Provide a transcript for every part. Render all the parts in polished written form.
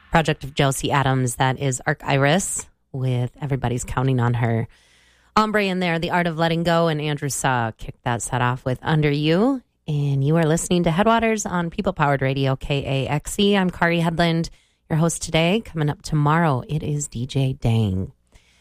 project of Josie Adams. That is Arc Iris with Everybody's Counting on Her. Ombre in there, The Art of Letting Go, and Andrew Saw kicked that set off with Under You. And you are listening to Headwaters on People Powered Radio, KAXE. I'm Kari Headland, your host today. Coming up tomorrow, it is DJ Dang.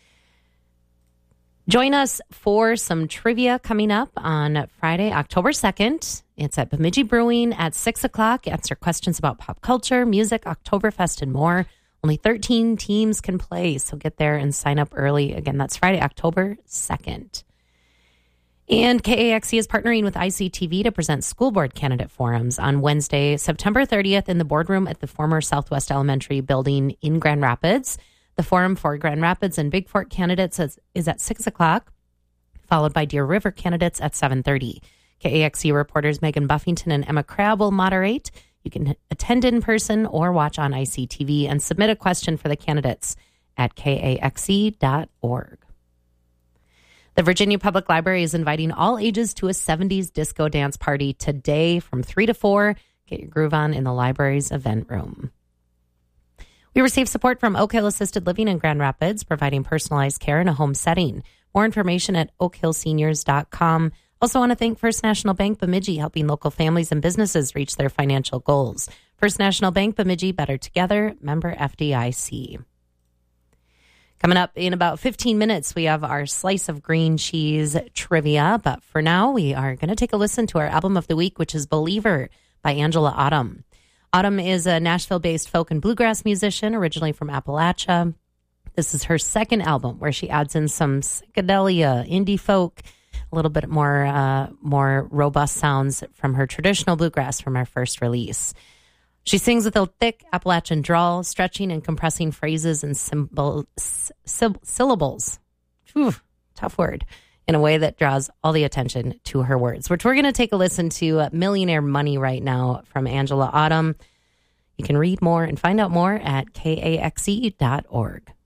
Join us for some trivia coming up on Friday, October 2nd. It's at Bemidji Brewing at 6 o'clock. Answer questions about pop culture, music, Oktoberfest, and more. Only 13 teams can play, so get there and sign up early. Again, that's Friday, October 2nd. And KAXE is partnering with ICTV to present school board candidate forums on Wednesday, September 30th in the boardroom at the former Southwest Elementary building in Grand Rapids. The forum for Grand Rapids and Big Fort candidates is at 6 o'clock, followed by Deer River candidates at 7:30. KAXE reporters Megan Buffington and Emma Crabb will moderate. You can attend in person or watch on ICTV and submit a question for the candidates at kaxe.org. The Virginia Public Library is inviting all ages to a 70s disco dance party today from 3 to 4. Get your groove on in the library's event room. We receive support from Oak Hill Assisted Living in Grand Rapids, providing personalized care in a home setting. More information at oakhillseniors.com. Also want to thank First National Bank Bemidji, helping local families and businesses reach their financial goals. First National Bank Bemidji, better together, member FDIC. Coming up in about 15 minutes, we have our Slice of Green Cheese trivia. But for now, we are going to take a listen to our album of the week, which is Believer by Angela Autumn. Autumn is a Nashville-based folk and bluegrass musician, originally from Appalachia. This is her second album where she adds in some psychedelia, indie folk, a little bit more robust sounds from her traditional bluegrass from her first release. She sings with a thick Appalachian drawl, stretching and compressing phrases and syllables. Whew, tough word. In a way that draws all the attention to her words, which we're going to take a listen to Millionaire Money right now from Angela Autumn. You can read more and find out more at kaxe.org.